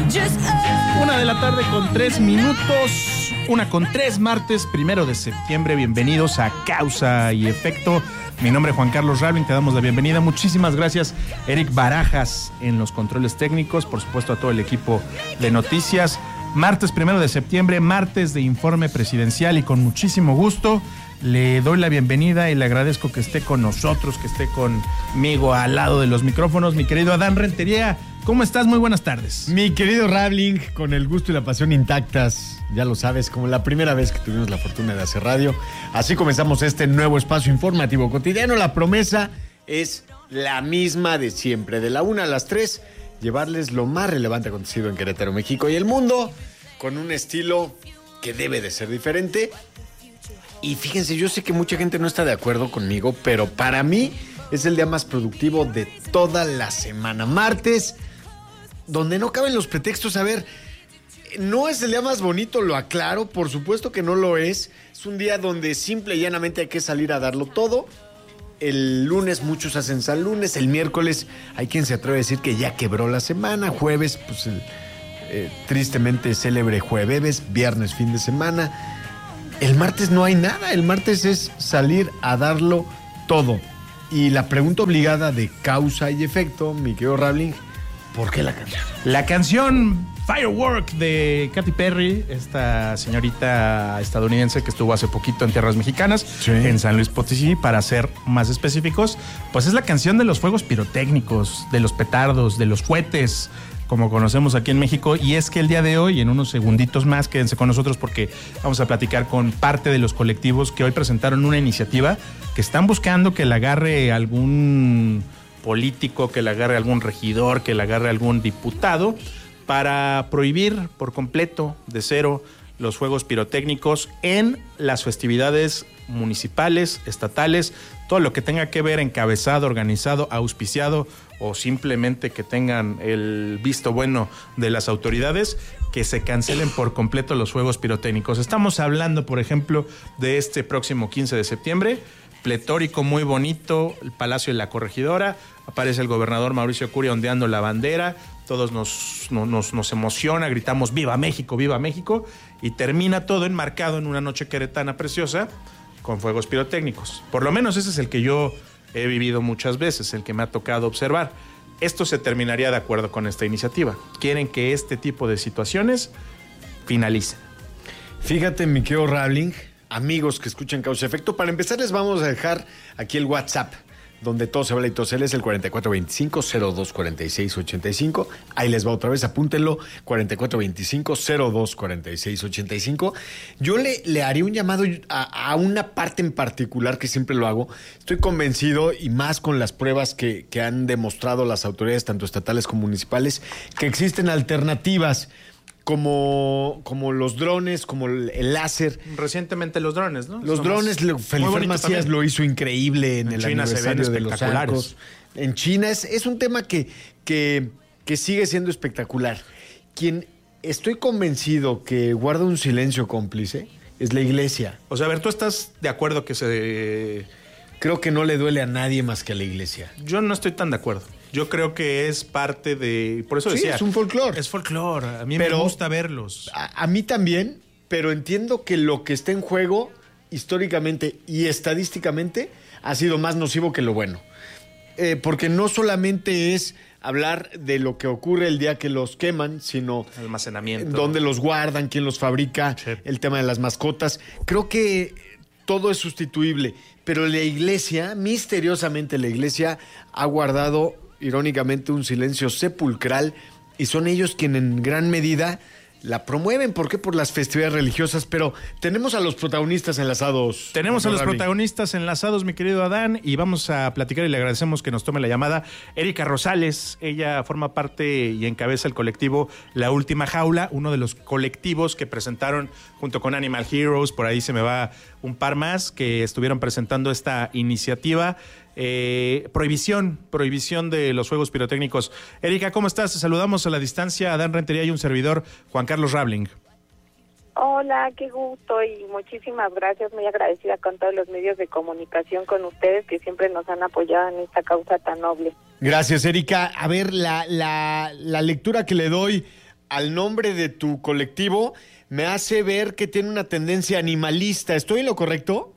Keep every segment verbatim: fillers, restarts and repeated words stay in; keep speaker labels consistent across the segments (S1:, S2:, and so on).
S1: Una de la tarde con tres minutos, una con tres, martes primero de septiembre. Bienvenidos a Causa y Efecto. Mi nombre es Juan Carlos Rabling, te damos la bienvenida. Muchísimas gracias, Eric Barajas, en los controles técnicos, por supuesto a todo el equipo de noticias. Martes primero de septiembre, martes de informe presidencial, y con muchísimo gusto le doy la bienvenida y le agradezco que esté con nosotros, que esté conmigo al lado de los micrófonos, mi querido Adán Rentería. ¿Cómo estás? Muy buenas tardes.
S2: Mi querido Rabling, con el gusto y la pasión intactas, ya lo sabes, como la primera vez que tuvimos la fortuna de hacer radio. Así comenzamos este nuevo espacio informativo cotidiano. La promesa es la misma de siempre, de la una a las tres, llevarles lo más relevante acontecido en Querétaro, México y el mundo, con un estilo que debe de ser diferente. Y fíjense, yo sé que mucha gente no está de acuerdo conmigo, pero para mí es el día más productivo de toda la semana. Martes, donde no caben los pretextos. A ver, no es el día más bonito, lo aclaro, por supuesto que no lo es. Es un día donde simple y llanamente hay que salir a darlo todo. El lunes muchos hacen San Lunes, el miércoles hay quien se atreve a decir que ya quebró la semana, jueves, pues el eh, tristemente célebre jueves, viernes fin de semana. El martes no hay nada, el martes es salir a darlo todo. Y la pregunta obligada de Causa y Efecto, mi querido Rabling, ¿por qué la canción?
S1: La canción Firework de Katy Perry, esta señorita estadounidense que estuvo hace poquito en tierras mexicanas, sí, en San Luis Potosí, para ser más específicos, pues es la canción de los fuegos pirotécnicos, de los petardos, de los cohetes, como conocemos aquí en México. Y es que el día de hoy, en unos segunditos más, quédense con nosotros porque vamos a platicar con parte de los colectivos que hoy presentaron una iniciativa que están buscando que la agarre algún político, que la agarre algún regidor, que la agarre algún diputado, para prohibir por completo, de cero, los fuegos pirotécnicos en las festividades municipales, estatales, todo lo que tenga que ver encabezado, organizado, auspiciado o simplemente que tengan el visto bueno de las autoridades, que se cancelen por completo los fuegos pirotécnicos. Estamos hablando, por ejemplo, de este próximo quince de septiembre, pletórico, muy bonito, el Palacio de la Corregidora, aparece el gobernador Mauricio Curi ondeando la bandera, todos nos, nos, nos emociona, gritamos ¡Viva México, viva México! Y termina todo enmarcado en una noche queretana preciosa con fuegos pirotécnicos. Por lo menos ese es el que yo he vivido muchas veces, el que me ha tocado observar. Esto se terminaría de acuerdo con esta iniciativa. Quieren que este tipo de situaciones finalicen.
S2: Fíjate, mi querido Rabling, amigos que escuchan Causa y Efecto, para empezar les vamos a dejar aquí el WhatsApp, donde todo se habla y todo se lee, es el cuarenta y cuatro veinticinco, cero dos cuarenta y seis ochenta y cinco. Ahí les va otra vez, apúntenlo, cuarenta y cuatro veinticinco, cero dos cuarenta y seis ochenta y cinco. Yo le, le haría un llamado a, a una parte en particular que siempre lo hago. Estoy convencido, y más con las pruebas que, que han demostrado las autoridades, tanto estatales como municipales, que existen alternativas como, como los drones, como el, el láser.
S1: Recientemente los drones, ¿no?
S2: Los Somos drones, Felipe Macías lo hizo increíble en, en el China, aniversario se ven de los arcos. En China es, es un tema que, que, que sigue siendo espectacular. Quien estoy convencido que guarda un silencio cómplice es la iglesia.
S1: O sea, a ver, ¿tú estás de acuerdo que se...?
S2: Creo que no le duele a nadie más que a la iglesia.
S1: Yo no estoy tan de acuerdo. Yo creo que es parte de... Por eso
S2: sí,
S1: decía...
S2: es un folclore.
S1: Es folclore. A mí
S2: pero
S1: me gusta verlos.
S2: A, a mí también, pero entiendo que lo que está en juego históricamente y estadísticamente ha sido más nocivo que lo bueno. Eh, porque no solamente es hablar de lo que ocurre el día que los queman, sino...
S1: almacenamiento.
S2: Dónde los guardan, quién los fabrica, sí, el tema de las mascotas. Creo que todo es sustituible, pero la iglesia, misteriosamente la iglesia, ha guardado irónicamente un silencio sepulcral, y son ellos quienes en gran medida la promueven. ¿Por qué? Por las festividades religiosas. Pero tenemos a los protagonistas enlazados.
S1: Tenemos a los protagonistas enlazados, mi querido Adán, y vamos a platicar, y le agradecemos que nos tome la llamada Erika Rosales. Ella forma parte y encabeza el colectivo La Última Jaula, uno de los colectivos que presentaron junto con Animal Heroes, por ahí se me va un par más, que estuvieron presentando esta iniciativa. Eh, prohibición, prohibición de los fuegos pirotécnicos. Erika, ¿cómo estás? Te saludamos a la distancia, Adán Rentería y un servidor, Juan Carlos Rabling.
S3: Hola, qué gusto y muchísimas gracias, muy agradecida con todos los medios de comunicación, con ustedes que siempre nos han apoyado en esta causa tan noble.
S2: Gracias, Erika. A ver, la, la, la lectura que le doy al nombre de tu colectivo me hace ver que tiene una tendencia animalista. ¿Estoy en lo correcto?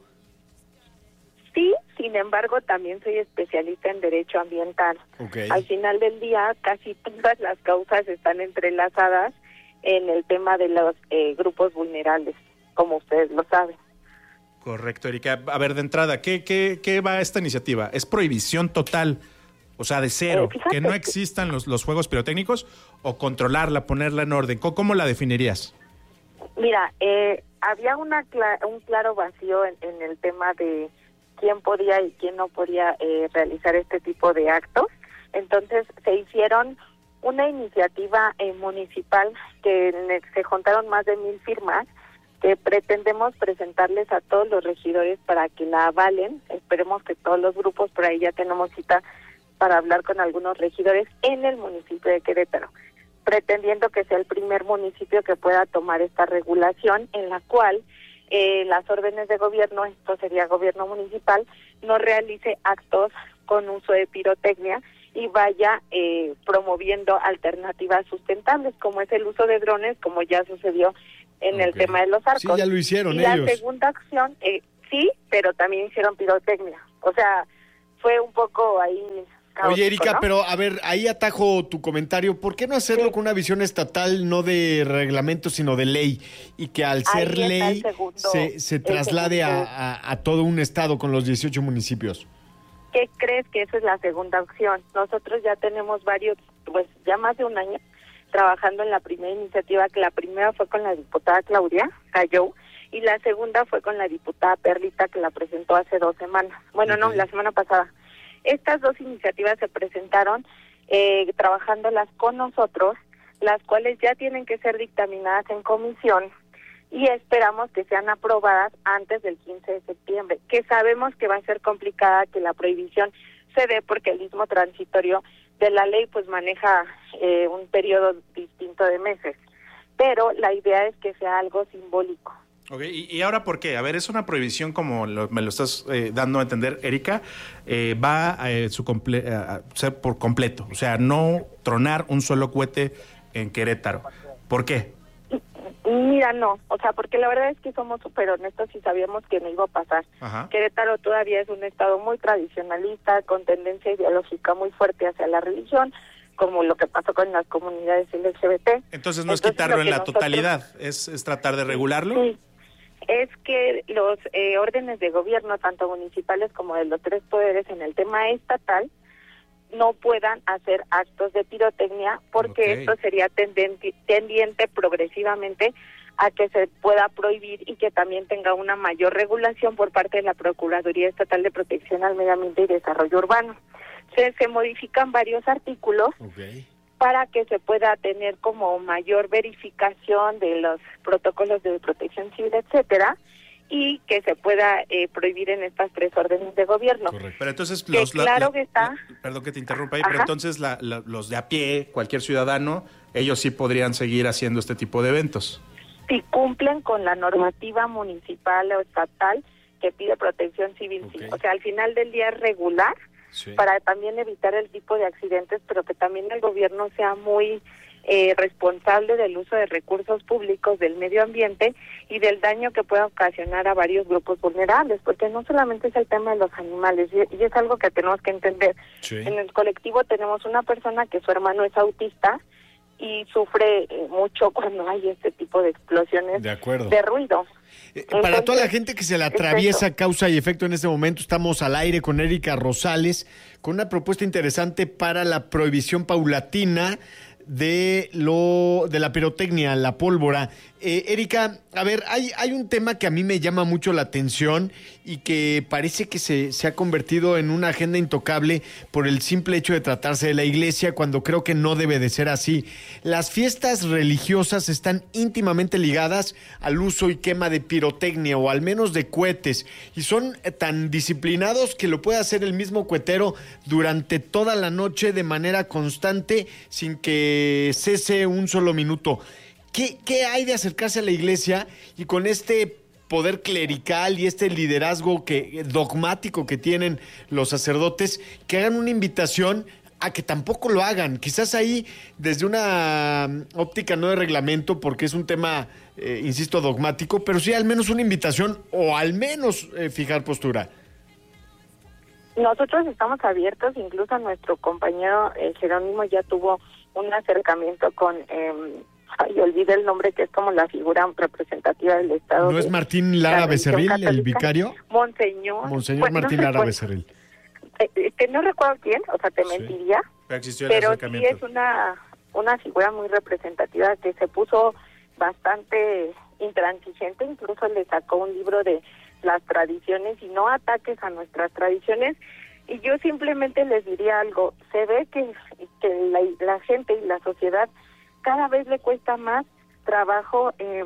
S3: Sí, sin embargo, también soy especialista en derecho ambiental.
S2: Okay.
S3: Al final del día, casi todas las causas están entrelazadas en el tema de los eh, grupos vulnerables, como ustedes lo saben.
S1: Correcto, Erika. A ver, de entrada, ¿qué, qué, qué va esta iniciativa? ¿Es prohibición total, o sea, de cero,
S3: Eh, fíjate
S1: que no
S3: que-
S1: existan los, los juegos pirotécnicos, o controlarla, ponerla en orden? ¿Cómo, cómo la definirías?
S3: Mira, eh, había una cla- un claro vacío en, en el tema de quién podía y quién no podía eh, realizar este tipo de actos. Entonces se hicieron una iniciativa eh, municipal que en el- se juntaron más de mil firmas que pretendemos presentarles a todos los regidores para que la avalen. Esperemos que todos los grupos, por ahí ya tenemos cita para hablar con algunos regidores en el municipio de Querétaro, pretendiendo que sea el primer municipio que pueda tomar esta regulación en la cual eh, las órdenes de gobierno, esto sería gobierno municipal, no realice actos con uso de pirotecnia y vaya eh, promoviendo alternativas sustentables, como es el uso de drones, como ya sucedió en
S2: Okay.
S3: el tema de los arcos.
S2: Sí, ya lo hicieron
S3: y
S2: ellos.
S3: la segunda acción, eh, sí, pero también hicieron pirotecnia. O sea, fue un poco ahí caótico,
S2: Oye, Erika,
S3: ¿no?
S2: pero a ver, ahí atajo tu comentario. ¿Por qué no hacerlo
S3: Sí.
S2: con una visión estatal, no de reglamento, sino de ley? Y que al
S3: Ahí
S2: ser
S3: está el
S2: ley
S3: segundo-
S2: se, se
S3: el
S2: traslade a,
S3: segundo.
S2: a- a todo un estado con los dieciocho municipios.
S3: ¿Qué crees que esa es la segunda opción? Nosotros ya tenemos varios, pues ya más de un año trabajando en la primera iniciativa, que la primera fue con la diputada Claudia Cayó y la segunda fue con la diputada Perlita, que la presentó hace dos semanas. Bueno, no,
S2: Ok.
S3: la semana pasada. Estas dos iniciativas se presentaron eh, trabajándolas con nosotros, las cuales ya tienen que ser dictaminadas en comisión y esperamos que sean aprobadas antes del quince de septiembre, que sabemos que va a ser complicada que la prohibición se dé porque el mismo transitorio de la ley pues maneja eh, un periodo distinto de meses, pero la idea es que sea algo simbólico.
S1: Ok, ¿y, y ahora por qué? A ver, es una prohibición, como lo- me lo estás eh, dando a entender, Erika, eh, va a, eh, su comple- a ser por completo, o sea, no tronar un solo cohete en Querétaro. ¿Por qué?
S3: Mira, no, o sea, porque la verdad es que somos súper honestos y sabíamos que no iba a pasar.
S1: Ajá.
S3: Querétaro todavía es un estado muy tradicionalista, con tendencia ideológica muy fuerte hacia la religión, como lo que pasó con las comunidades L G B T.
S1: Entonces no es
S3: Entonces,
S1: quitarlo
S3: lo
S1: en
S3: que
S1: la
S3: nosotros-
S1: totalidad, es, es tratar de regularlo.
S3: Sí, es que los eh, órdenes de gobierno, tanto municipales como de los tres poderes en el tema estatal, no puedan hacer actos de pirotecnia porque
S1: Ok.
S3: esto sería tendenti- tendiente progresivamente a que se pueda prohibir y que también tenga una mayor regulación por parte de la Procuraduría Estatal de Protección al Medio Ambiente y Desarrollo Urbano. Se, se modifican varios artículos
S2: Okay.
S3: para que se pueda tener como mayor verificación de los protocolos de protección civil, etcétera, y que se pueda eh, prohibir en estas tres órdenes de gobierno.
S2: Correcto.
S1: Pero entonces
S3: Que
S1: los... la-
S3: claro
S1: la-
S3: que está.
S1: la- perdón que te interrumpa ahí,
S3: Ajá.
S1: pero entonces la- la- los de a pie, cualquier ciudadano, ellos sí podrían seguir haciendo este tipo de eventos.
S3: Si cumplen con la normativa municipal o estatal que pide protección civil, sí.
S2: Ok.
S3: O sea, al final del día es regular
S2: Sí.
S3: para también evitar el tipo de accidentes, pero que también el gobierno sea muy eh, responsable del uso de recursos públicos, del medio ambiente y del daño que pueda ocasionar a varios grupos vulnerables, porque no solamente es el tema de los animales, y, y es algo que tenemos que entender.
S2: Sí.
S3: En el colectivo tenemos una persona que su hermano es autista y sufre eh, mucho cuando hay este tipo de explosiones
S2: De acuerdo.
S3: de ruido.
S2: Eh, Para
S3: Entonces,
S2: toda la gente que se le
S3: es
S2: atraviesa
S3: eso.
S2: causa y efecto en este momento, estamos al aire con Erika Rosales, con una propuesta interesante para la prohibición paulatina de lo de la pirotecnia, la pólvora. Eh, Erika, a ver, hay, hay un tema que a mí me llama mucho la atención y que parece que se, se ha convertido en una agenda intocable por el simple hecho de tratarse de la iglesia, cuando creo que no debe de ser así. Las fiestas religiosas están íntimamente ligadas al uso y quema de pirotecnia, o al menos de cohetes, y son eh, tan disciplinados que lo puede hacer el mismo cohetero durante toda la noche de manera constante sin que cese un solo minuto. ¿Qué, qué hay de acercarse a la iglesia y con este poder clerical y este liderazgo que, dogmático que tienen los sacerdotes, que hagan una invitación a que tampoco lo hagan. Quizás ahí, desde una óptica no de reglamento, porque es un tema, eh, insisto, dogmático, pero sí al menos una invitación o al menos eh, fijar postura.
S3: Nosotros estamos abiertos, incluso nuestro compañero eh, Jerónimo ya tuvo un acercamiento con, eh, ay, olvidé el nombre, que es como la figura representativa del Estado.
S2: ¿No es Martín Lara Becerril, el vicario?
S3: Monseñor.
S2: Monseñor
S3: Bueno,
S2: Martín
S3: no
S2: Lara
S3: recuerdo,
S2: Becerril.
S3: eh, eh, no recuerdo quién, o sea, te mentiría,
S1: sí, pero, existió el
S3: pero sí
S1: acercamiento.
S3: es una, una figura muy representativa que se puso bastante intransigente, incluso le sacó un libro de las tradiciones y no ataques a nuestras tradiciones. Y yo simplemente les diría algo, se ve que, que la, la gente y la sociedad cada vez le cuesta más trabajo eh,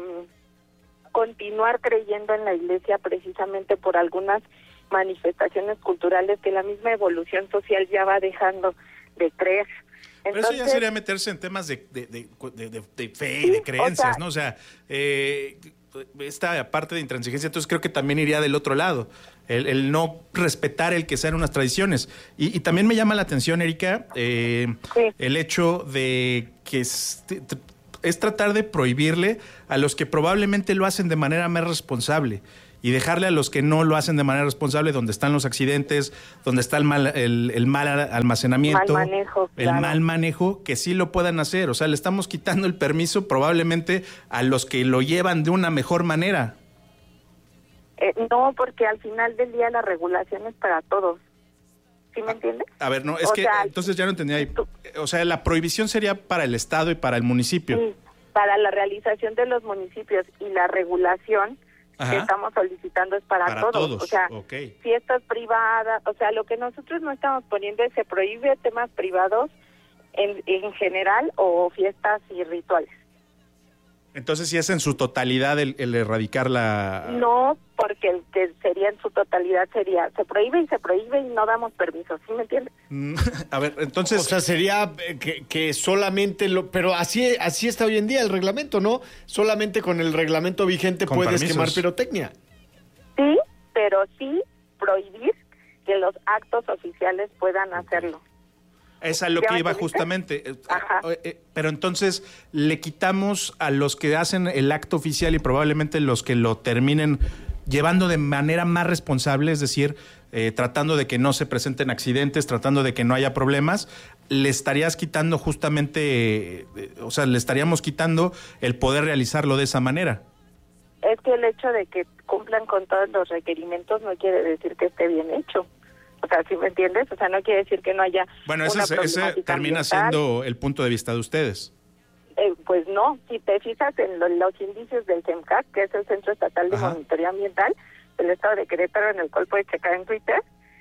S3: continuar creyendo en la iglesia, precisamente por algunas manifestaciones culturales que la misma evolución social ya va dejando de creer.
S1: Pero
S3: Entonces,
S1: eso ya sería meterse en temas de, de, de, de, de, de fe y
S3: sí,
S1: de creencias,
S3: o sea,
S1: ¿no? O sea, eh, esta parte de intransigencia, entonces creo que también iría del otro lado, el, el no respetar el que sean unas tradiciones. Y, y también me llama la atención, Erika, eh,
S3: sí.
S1: el hecho de que es, es tratar de prohibirle a los que probablemente lo hacen de manera más responsable y dejarle a los que no lo hacen de manera responsable, donde están los accidentes, donde está el mal, el, el mal almacenamiento,
S3: mal manejo,
S1: el
S3: claro.
S1: mal manejo, que sí lo puedan hacer. O sea, le estamos quitando el permiso probablemente a los que lo llevan de una mejor manera.
S3: Eh, no, porque al final del día la regulación es para todos. ¿Sí me entiendes?
S1: A ver, no, es
S3: O
S1: que
S3: sea,
S1: entonces ya no entendía ahí.
S3: tú-
S1: O sea, la prohibición sería para el Estado y para el municipio.
S3: Sí, para la realización de los municipios, y la regulación
S1: Ajá.
S3: que estamos solicitando es para,
S1: Para
S3: todos.
S1: todos,
S3: O sea,
S1: ok.
S3: fiestas privadas, o sea, lo que nosotros no estamos poniendo es se prohíbe temas privados en, en general o fiestas y rituales.
S1: Entonces, si es en su totalidad el, el erradicar la...
S3: No, porque el que sería en su totalidad sería se prohíbe y se prohíbe y no damos permiso, ¿sí me entiendes?
S1: Mm, A ver, entonces...
S2: O sea, sería eh, que, que solamente lo... Pero así, así está hoy en día el reglamento, ¿no? Solamente con el reglamento vigente
S1: Con
S2: puedes
S1: permisos.
S2: quemar pirotecnia.
S3: Sí, pero sí prohibir que los actos oficiales puedan hacerlo.
S1: Es a lo
S3: ¿Ya
S1: que
S3: me
S1: iba
S3: entendiste?
S1: justamente. Eh,
S3: Ajá.
S1: eh, eh, Pero entonces le quitamos a los que hacen el acto oficial y probablemente los que lo terminen llevando de manera más responsable, es decir, eh, tratando de que no se presenten accidentes, tratando de que no haya problemas, le estarías quitando justamente, eh, o sea, le estaríamos quitando el poder realizarlo de esa manera.
S3: Es que el hecho de que cumplan con todos los requerimientos no quiere decir que esté bien hecho. O sea, ¿sí me entiendes? O sea, no quiere decir que no haya
S1: Bueno,
S3: una
S1: ese, es- ese
S3: problemática
S1: termina
S3: ambiental.
S1: siendo el punto de vista de ustedes.
S3: Eh, pues no, si te fijas en lo- los índices del CEMCAC, que es el Centro Estatal de
S1: Ajá.
S3: Monitoreo Ambiental del Estado de Querétaro, en el cual puedes checar en Twitter,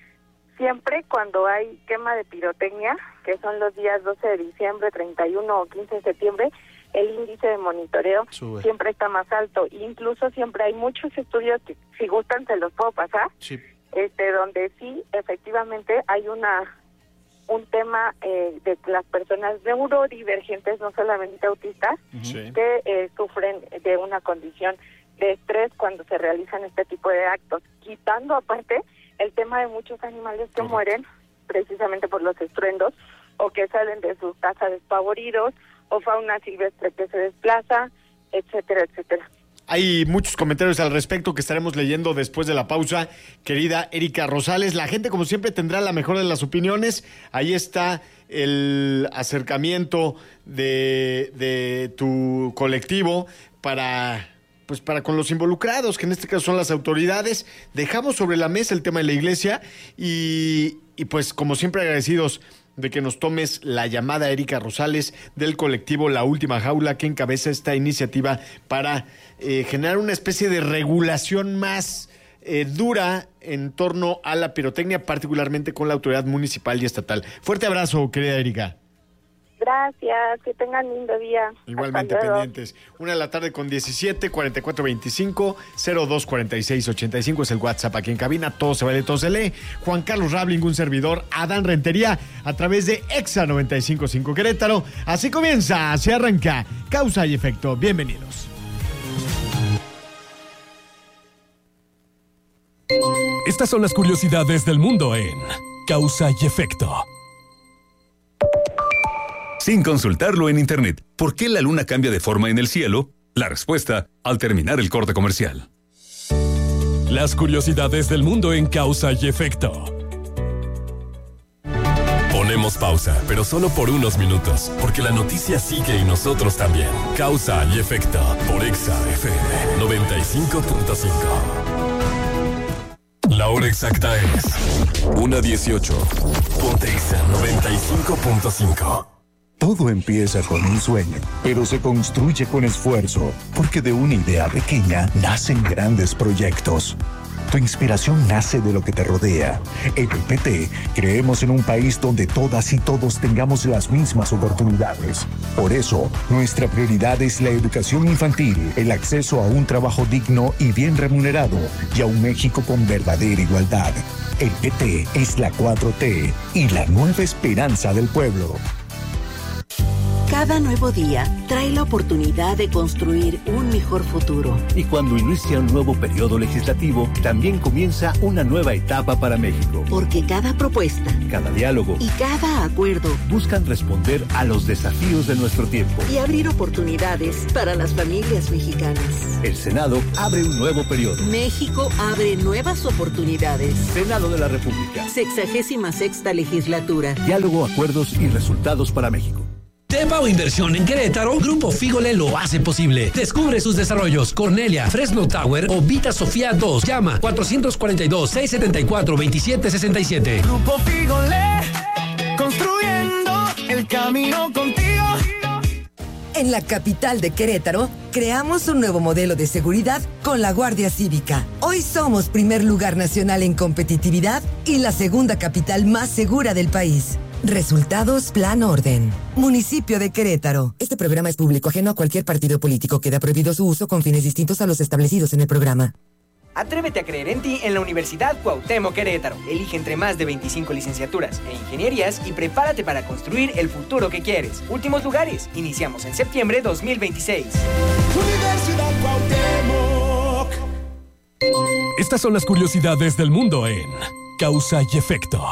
S3: siempre cuando hay quema de pirotecnia, que son los días doce de diciembre, treinta y uno o quince de septiembre, el índice de monitoreo
S1: Sube.
S3: siempre está más alto. Incluso siempre hay muchos estudios que, si gustan, se los puedo pasar,
S1: Sí.
S3: este donde sí, efectivamente, hay una un tema eh, de las personas neurodivergentes, no solamente autistas,
S2: Sí.
S3: que eh, sufren de una condición de estrés cuando se realizan este tipo de actos, quitando aparte el tema de muchos animales que
S1: Correcto.
S3: mueren precisamente por los estruendos o que salen de sus casas despavoridos, o fauna silvestre que se desplaza, etcétera, etcétera.
S2: Hay muchos comentarios al respecto que estaremos leyendo después de la pausa, querida Erika Rosales. La gente, como siempre, tendrá la mejor de las opiniones. Ahí está el acercamiento de, de tu colectivo para, pues, para con los involucrados, que en este caso son las autoridades. Dejamos sobre la mesa el tema de la iglesia y, y pues, como siempre, agradecidos de que nos tomes la llamada, Erika Rosales, del colectivo La Última Jaula, que encabeza esta iniciativa para eh, generar una especie de regulación más eh, dura en torno a la pirotecnia, particularmente con la autoridad municipal y estatal. Fuerte abrazo, querida Erika.
S3: Gracias, que tengan lindo día.
S2: Igualmente
S3: Hasta luego.
S2: pendientes. Una de la tarde con diecisiete, cuarenta y cuatro veinticinco, cero dos cuarenta y seis ochenta y cinco es el WhatsApp aquí en cabina. Todo se vale, todo se lee. Juan Carlos Rabling, un servidor, Adán Rentería, a través de Exa noventa y cinco punto cinco Querétaro. Así comienza, se arranca. Causa y efecto. Bienvenidos.
S4: Estas son las curiosidades del mundo en Causa y Efecto. sin consultarlo en internet. ¿Por qué la luna cambia de forma en el cielo? La respuesta al terminar el corte comercial.
S5: Las curiosidades del mundo en Causa y Efecto. Ponemos pausa, pero solo por unos minutos, porque la noticia sigue y nosotros también. Causa y Efecto, por Exa F M noventa y cinco punto cinco. La hora exacta es una dieciocho. Ponte Exa noventa y cinco punto cinco.
S6: Todo empieza con un sueño, pero se construye con esfuerzo, porque de una idea pequeña nacen grandes proyectos. Tu inspiración nace de lo que te rodea. En el P T creemos en un país donde todas y todos tengamos las mismas oportunidades. Por eso, nuestra prioridad es la educación infantil, el acceso a un trabajo digno y bien remunerado, y a un México con verdadera igualdad. El P T es la cuatro T y la nueva esperanza del pueblo.
S7: Cada nuevo día trae la oportunidad de construir un mejor futuro.
S8: Y cuando inicia un nuevo periodo legislativo, también comienza una nueva etapa para México.
S7: Porque cada propuesta,
S8: cada diálogo
S7: y cada acuerdo
S8: buscan responder a los desafíos de nuestro tiempo
S7: y abrir oportunidades para las familias mexicanas.
S8: El Senado abre un nuevo periodo.
S7: México abre nuevas oportunidades.
S8: Senado de la República.
S7: Sexagésima sexta legislatura.
S8: Diálogo, acuerdos y resultados para México.
S9: Tepa o inversión en Querétaro, Grupo Fígole lo hace posible. Descubre sus desarrollos: Cornelia, Fresno Tower o Vita Sofía dos. Llama cuatro cuatro dos, seis siete cuatro, dos siete seis siete.
S10: Grupo Fígole, construyendo el camino contigo.
S11: En la capital de Querétaro, creamos un nuevo modelo de seguridad con la Guardia Cívica. Hoy somos primer lugar nacional en competitividad y la segunda capital más segura del país. Resultados Plan Orden. Municipio de Querétaro. Este programa es público, ajeno a cualquier partido político. Queda prohibido su uso con fines distintos a los establecidos en el programa.
S12: Atrévete a creer en ti en la Universidad Cuauhtémoc Querétaro. Elige entre más de veinticinco licenciaturas e ingenierías y prepárate para construir el futuro que quieres. Últimos lugares. Iniciamos en septiembre dos mil veintiséis.
S10: Universidad Cuauhtémoc.
S5: Estas son las curiosidades del mundo en Causa y Efecto.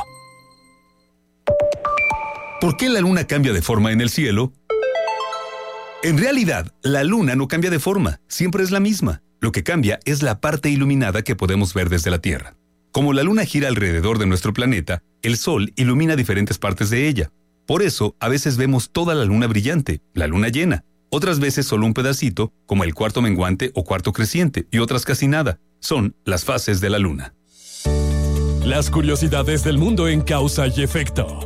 S4: ¿Por qué la luna cambia de forma en el cielo? En realidad, la luna no cambia de forma, siempre es la misma. Lo que cambia es la parte iluminada que podemos ver desde la Tierra. Como la luna gira alrededor de nuestro planeta, el sol ilumina diferentes partes de ella. Por eso, a veces vemos toda la luna brillante, la luna llena. Otras veces solo un pedacito, como el cuarto menguante o cuarto creciente, y otras casi nada. Son las fases de la luna.
S5: Las curiosidades del mundo en Causa y Efecto.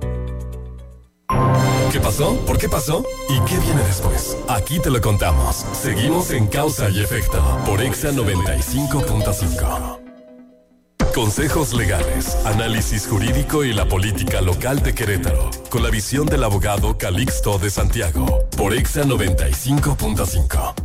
S5: ¿Qué pasó? ¿Por qué pasó? ¿Y qué viene después? Aquí te lo contamos. Seguimos en Causa y Efecto por Exa noventa y cinco punto cinco. Consejos legales, análisis jurídico y la política local de Querétaro, con la visión del abogado Calixto de Santiago, por Exa noventa y cinco punto cinco.